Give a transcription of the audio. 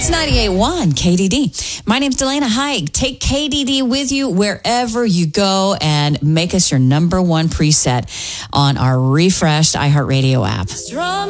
It's 98.1 KDD. My name's Delana Haig. Take KDD with you wherever you go and make us your number one preset on our refreshed iHeartRadio app.